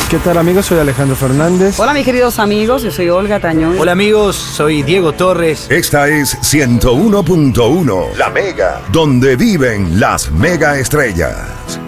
¿Qué tal, amigos? Soy Alejandro Fernández. Hola, mis queridos amigos, yo soy Olga Tañón. Hola, amigos, soy Diego Torres. Esta es 101.1, La Mega, donde viven las mega estrellas.